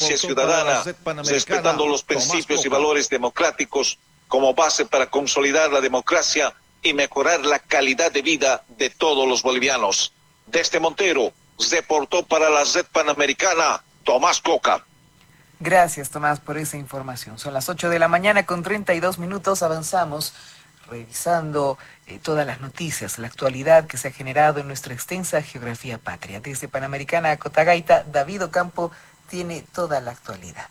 democracia ciudadana, respetando los principios y valores democráticos como base para consolidar la democracia y mejorar la calidad de vida de todos los bolivianos. Desde Montero, reportó para la Red Panamericana, Tomás Coca. Gracias, Tomás, por esa información. Son las 8 de la mañana con 32 minutos. Avanzamos revisando todas las noticias, la actualidad que se ha generado en nuestra extensa geografía patria. Desde Panamericana a Cotagaita, David Ocampo tiene toda la actualidad.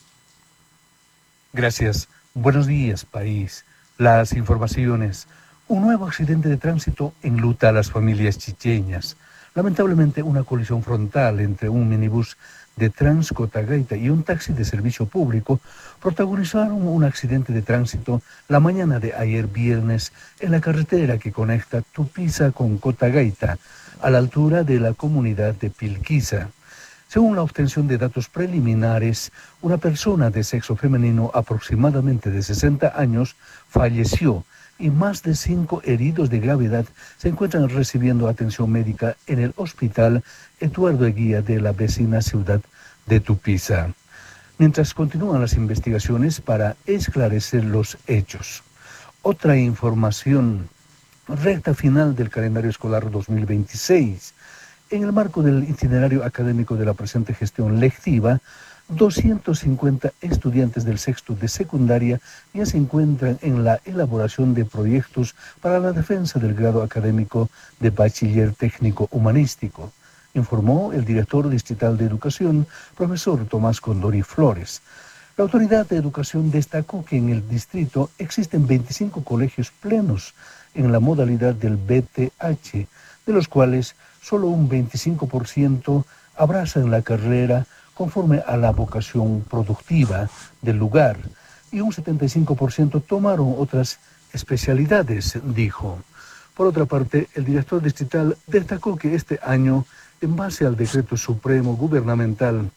Gracias. Buenos días, país. Las informaciones. Un nuevo accidente de tránsito enluta a las familias chicheñas. Lamentablemente, una colisión frontal entre un minibús de Transcotagaita y un taxi de servicio público protagonizaron un accidente de tránsito la mañana de ayer viernes en la carretera que conecta Tupiza con Cotagaita, a la altura de la comunidad de Pilquiza. Según la obtención de datos preliminares, una persona de sexo femenino aproximadamente de 60 años falleció y más de 5 heridos de gravedad se encuentran recibiendo atención médica en el hospital Eduardo Eguía de la vecina ciudad de Tupiza, mientras continúan las investigaciones para esclarecer los hechos. Otra información, recta final del calendario escolar 2026. En el marco del itinerario académico de la presente gestión lectiva, 250 estudiantes del sexto de secundaria ya se encuentran en la elaboración de proyectos para la defensa del grado académico de bachiller técnico humanístico, informó el director distrital de educación, profesor Tomás Condori Flores. La autoridad de educación destacó que en el distrito existen 25 colegios plenos en la modalidad del BTH, de los cuales solo un 25% abrazan la carrera conforme a la vocación productiva del lugar, y un 75% tomaron otras especialidades, dijo. Por otra parte, el director distrital destacó que este año, en base al Decreto Supremo Gubernamental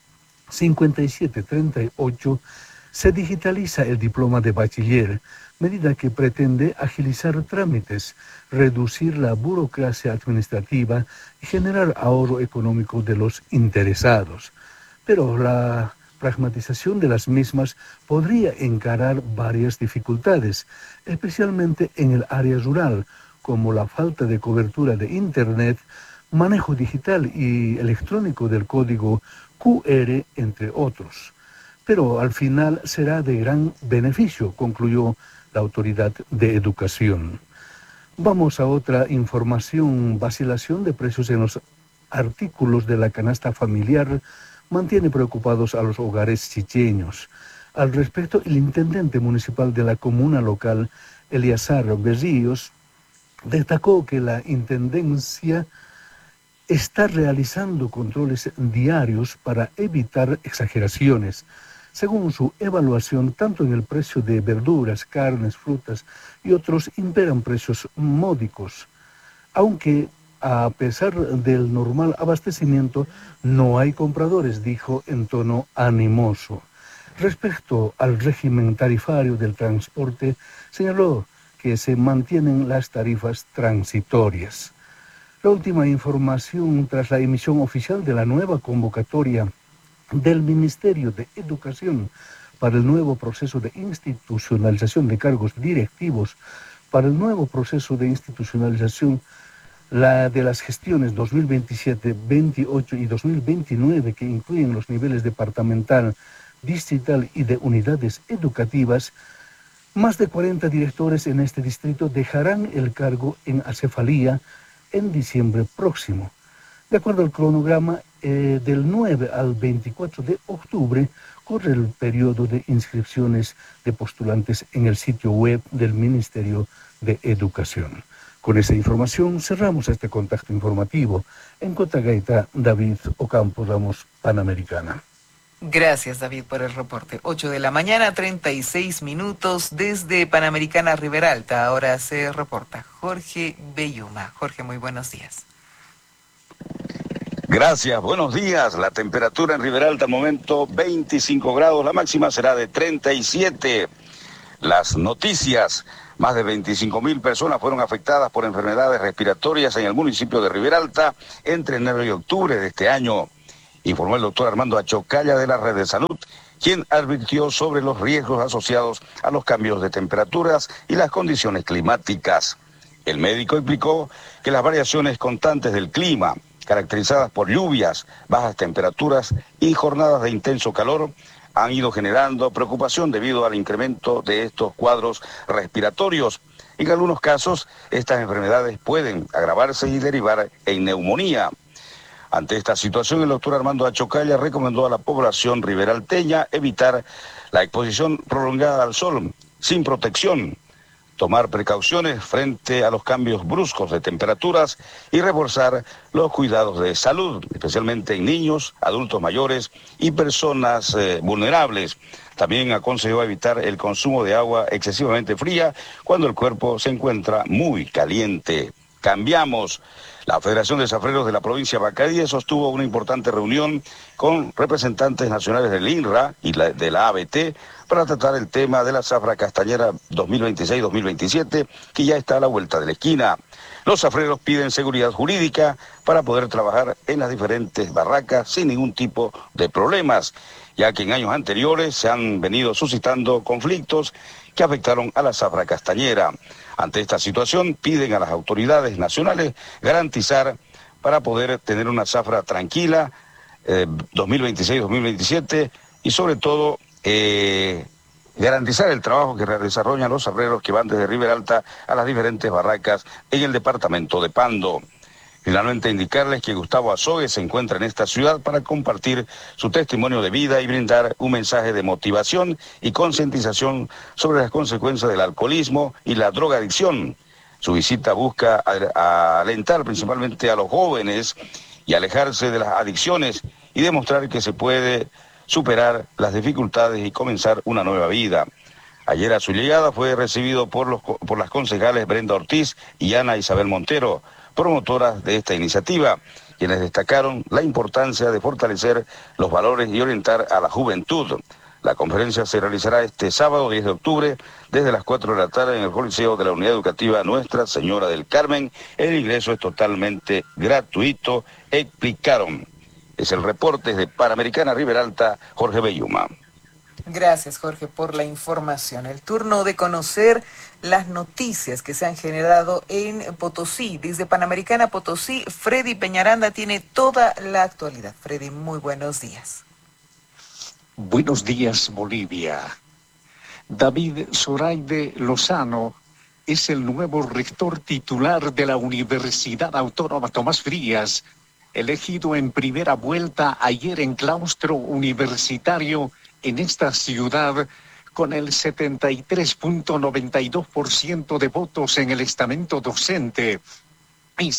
5738, se digitaliza el diploma de bachiller, medida que pretende agilizar trámites, reducir la burocracia administrativa y generar ahorro económico de los interesados. Pero la pragmatización de las mismas podría encarar varias dificultades, especialmente en el área rural, como la falta de cobertura de Internet, manejo digital y electrónico del código QR, entre otros. Pero al final será de gran beneficio, concluyó la autoridad de educación. Vamos a otra información. Vacilación de precios en los artículos de la canasta familiar mantiene preocupados a los hogares chicheños. Al respecto, el intendente municipal de la comuna local, Eliazar Berríos, destacó que la intendencia está realizando controles diarios para evitar exageraciones. Según su evaluación, tanto en el precio de verduras, carnes, frutas y otros imperan precios módicos, aunque a pesar del normal abastecimiento, no hay compradores, dijo en tono animoso. Respecto al régimen tarifario del transporte, señaló que se mantienen las tarifas transitorias. La última información tras la emisión oficial de la nueva convocatoria del Ministerio de Educación para el nuevo proceso de institucionalización de cargos directivos, para el nuevo proceso de institucionalización la de las gestiones 2027, 28 y 2029, que incluyen los niveles departamental, distrital y de unidades educativas, más de 40 directores en este distrito dejarán el cargo en acefalía en diciembre próximo. De acuerdo al cronograma, del 9 al 24 de octubre corre el periodo de inscripciones de postulantes en el sitio web del Ministerio de Educación. Con esa información cerramos este contacto informativo. En Cotagaita, David Ocampo, Ramos, Panamericana. Gracias, David, por el reporte. 8 de la mañana, 36 minutos desde Panamericana Riberalta. Ahora se reporta Jorge Belluma. Jorge, muy buenos días. Gracias, buenos días. La temperatura en Riberalta al momento 25 grados, la máxima será de 37. Las noticias: más de 25.000 personas fueron afectadas por enfermedades respiratorias en el municipio de Riberalta entre enero y octubre de este año. informó el doctor Armando Achocalla de la Red de Salud, quien advirtió sobre los riesgos asociados a los cambios de temperaturas y las condiciones climáticas. El médico explicó que las variaciones constantes del clima, caracterizadas por lluvias, bajas temperaturas y jornadas de intenso calor, han ido generando preocupación debido al incremento de estos cuadros respiratorios. En algunos casos, estas enfermedades pueden agravarse y derivar en neumonía. Ante esta situación, el doctor Armando Achocalla recomendó a la población riberalteña evitar la exposición prolongada al sol sin protección, tomar precauciones frente a los cambios bruscos de temperaturas y reforzar los cuidados de salud, especialmente en niños, adultos mayores y personas vulnerables. También aconsejó evitar el consumo de agua excesivamente fría cuando el cuerpo se encuentra muy caliente. Cambiamos. La Federación de Zafreros de la provincia de Bacadíes sostuvo una importante reunión con representantes nacionales del INRA y de la ABT para tratar el tema de la zafra castañera 2026-2027, que ya está a la vuelta de la esquina. Los zafreros piden seguridad jurídica para poder trabajar en las diferentes barracas sin ningún tipo de problemas, ya que en años anteriores se han venido suscitando conflictos que afectaron a la zafra castañera. Ante esta situación, piden a las autoridades nacionales garantizar para poder tener una zafra tranquila 2026-2027 y sobre todo garantizar el trabajo que desarrollan los zafreros que van desde Riberalta a las diferentes barracas en el departamento de Pando. Finalmente, indicarles que Gustavo Azogue se encuentra en esta ciudad para compartir su testimonio de vida y brindar un mensaje de motivación y concientización sobre las consecuencias del alcoholismo y la drogadicción. Su visita busca alentar principalmente a los jóvenes y alejarse de las adicciones y demostrar que se puede superar las dificultades y comenzar una nueva vida. Ayer a su llegada fue recibido por las concejales Brenda Ortiz y Ana Isabel Montero, promotoras de esta iniciativa, quienes destacaron la importancia de fortalecer los valores y orientar a la juventud. La conferencia se realizará este sábado 10 de octubre desde las 4 de la tarde en el Coliseo de la Unidad Educativa Nuestra Señora del Carmen. El ingreso es totalmente gratuito, explicaron. Es el reporte de Panamericana Riberalta, Jorge Belluma. Gracias, Jorge, por la información. El turno de conocer las noticias que se han generado en Potosí. Desde Panamericana Potosí, Freddy Peñaranda tiene toda la actualidad. Freddy, muy buenos días. Buenos días, Bolivia. David Zoraide Lozano es el nuevo rector titular de la Universidad Autónoma Tomás Frías, elegido en primera vuelta ayer en claustro universitario en esta ciudad, con el 73.92% de votos en el estamento docente y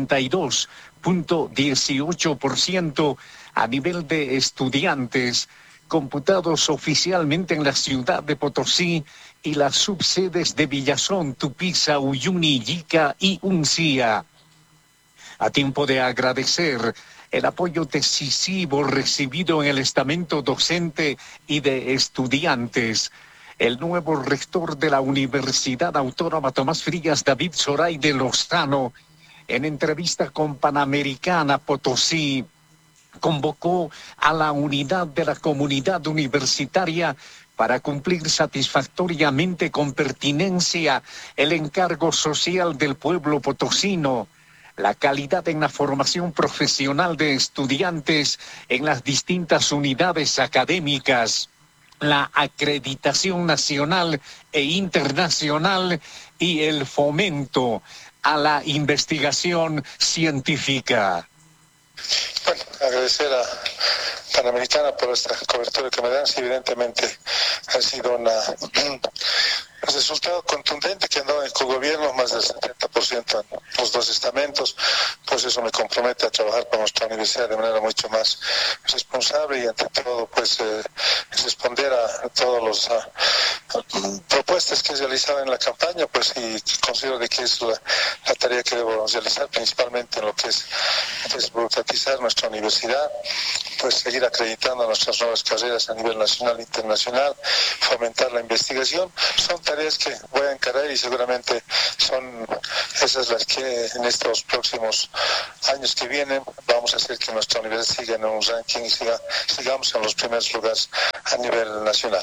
72.18% a nivel de estudiantes, computados oficialmente en la ciudad de Potosí y las subsedes de Villazón, Tupiza, Uyuni, Yica y Uncía. A tiempo de agradecer el apoyo decisivo recibido en el estamento docente y de estudiantes, el nuevo rector de la Universidad Autónoma Tomás Frías, David Zoraide Lozano, en entrevista con Panamericana Potosí, convocó a la unidad de la comunidad universitaria para cumplir satisfactoriamente con pertinencia el encargo social del pueblo potosino, la calidad en la formación profesional de estudiantes en las distintas unidades académicas, la acreditación nacional e internacional y el fomento a la investigación científica. Bueno, agradecer a Panamericana por esta cobertura que me dan. Sí, evidentemente ha sido un resultado contundente que han dado en el cogobierno, más del 70% en los dos estamentos. Pues eso me compromete a trabajar con nuestra universidad de manera mucho más responsable y ante todo pues responder a todas las propuestas que he realizado en la campaña, pues y considero de que es la tarea que debo realizar principalmente en lo que es desburocratizar nuestra universidad, pues seguir acreditando nuestras nuevas carreras a nivel nacional e internacional, fomentar la investigación. Son tareas que voy a encarar y seguramente son esas las que en estos próximos años que vienen vamos a hacer que nuestra universidad siga en un ranking y sigamos en los primeros lugares a nivel nacional.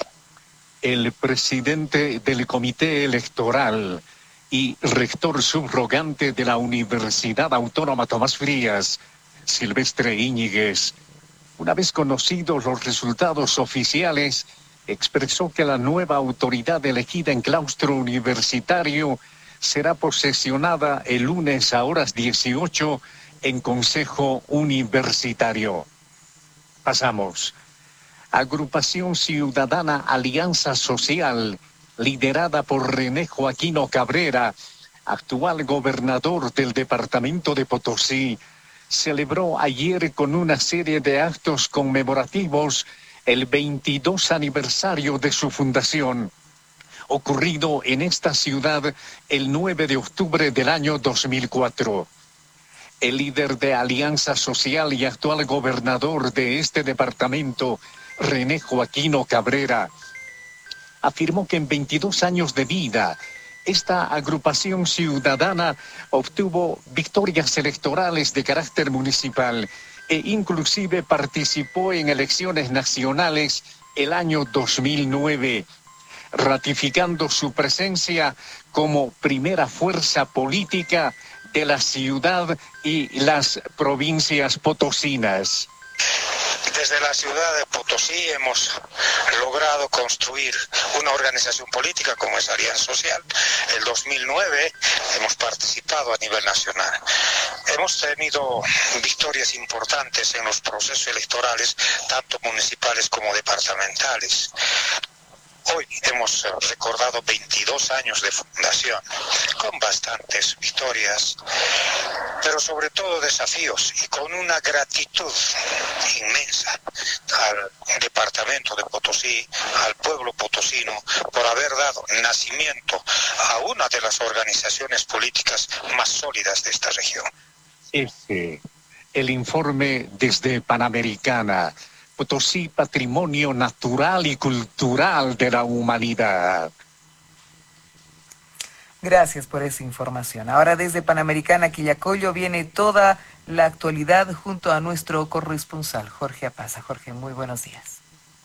El presidente del Comité Electoral y rector subrogante de la Universidad Autónoma Tomás Frías, Silvestre Íñiguez, una vez conocidos los resultados oficiales, expresó que la nueva autoridad elegida en claustro universitario será posesionada el lunes a horas 18 en Consejo Universitario. Pasamos. Agrupación Ciudadana Alianza Social, liderada por René Joaquino Cabrera, actual gobernador del departamento de Potosí, celebró ayer con una serie de actos conmemorativos el 22 aniversario de su fundación, ocurrido en esta ciudad el 9 de octubre del año 2004. El líder de Alianza Social y actual gobernador de este departamento, René Joaquino Cabrera, afirmó que en 22 años de vida, esta agrupación ciudadana obtuvo victorias electorales de carácter municipal e inclusive participó en elecciones nacionales el año 2009, ratificando su presencia como primera fuerza política de la ciudad y las provincias potosinas. Desde la ciudad de Potosí hemos logrado construir una organización política como es Alianza Social. El 2009 hemos participado a nivel nacional. Hemos tenido victorias importantes en los procesos electorales, tanto municipales como departamentales. Hoy hemos recordado 22 años de fundación, con bastantes victorias, pero sobre todo desafíos y con una gratitud inmensa al departamento de Potosí, al pueblo potosino, por haber dado nacimiento a una de las organizaciones políticas más sólidas de esta región. El informe desde Panamericana. Potosí, patrimonio natural y cultural de la humanidad. Gracias por esa información. Ahora desde Panamericana, Quillacollo, viene toda la actualidad junto a nuestro corresponsal, Jorge Apaza. Jorge, muy buenos días.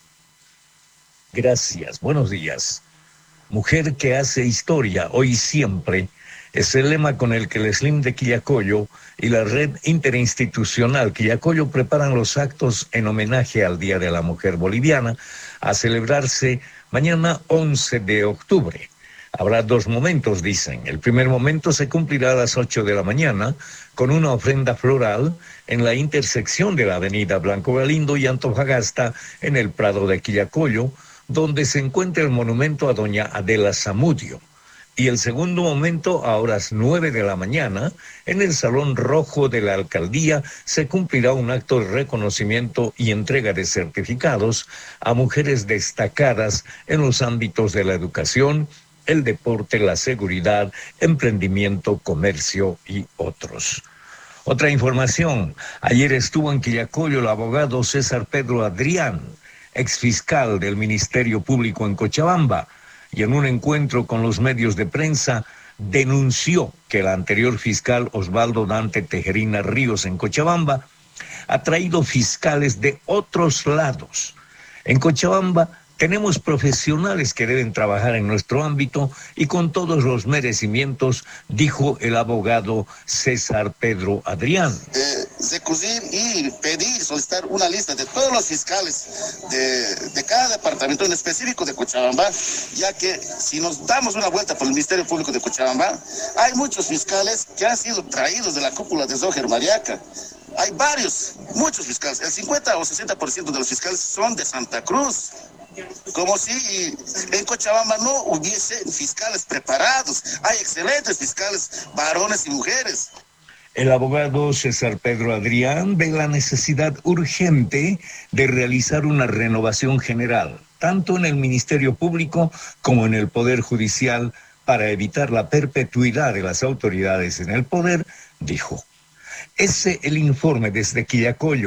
Gracias, buenos días. Mujer que hace historia, hoy y siempre, es el lema con el que el SLIM de Quillacollo y la Red Interinstitucional Quillacollo preparan los actos en homenaje al Día de la Mujer Boliviana, a celebrarse mañana 11 de octubre. Habrá dos momentos, dicen. El primer momento se cumplirá a las 8 de la mañana con una ofrenda floral en la intersección de la avenida Blanco Galindo y Antofagasta en el Prado de Quillacollo, donde se encuentra el monumento a doña Adela Zamudio. Y el segundo momento, a horas 9 de la mañana, en el Salón Rojo de la Alcaldía, se cumplirá un acto de reconocimiento y entrega de certificados a mujeres destacadas en los ámbitos de la educación, el deporte, la seguridad, emprendimiento, comercio y otros. Otra información, ayer estuvo en Quillacollo el abogado César Pedro Adrián, exfiscal del Ministerio Público en Cochabamba, y en un encuentro con los medios de prensa denunció que el anterior fiscal Osvaldo Dante Tejerina Ríos en Cochabamba ha traído fiscales de otros lados. En Cochabamba tenemos profesionales que deben trabajar en nuestro ámbito y con todos los merecimientos, dijo el abogado César Pedro Adrián. Recurrir y pedir, solicitar una lista de todos los fiscales de cada departamento en específico de Cochabamba, ya que si nos damos una vuelta por el Ministerio Público de Cochabamba, hay muchos fiscales que han sido traídos de la cúpula de Roger Mariaca. Hay muchos fiscales, el 50 o 60% de los fiscales son de Santa Cruz. Como si en Cochabamba no hubiese fiscales preparados. Hay excelentes fiscales, varones y mujeres. El abogado César Pedro Adrián ve la necesidad urgente de realizar una renovación general, tanto en el Ministerio Público como en el Poder Judicial, para evitar la perpetuidad de las autoridades en el poder, dijo. Ese el informe desde Quillacollo.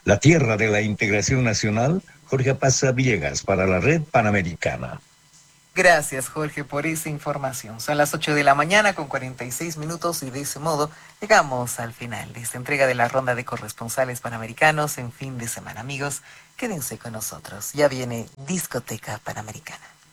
la tierra de la integración nacional, Jorge Apaza Villegas, para la Red Panamericana. Gracias, Jorge, por esa información. Son las 8 de la mañana con 46 minutos y de ese modo llegamos al final de esta entrega de la ronda de corresponsales panamericanos en fin de semana. Amigos, quédense con nosotros. Ya viene Discoteca Panamericana.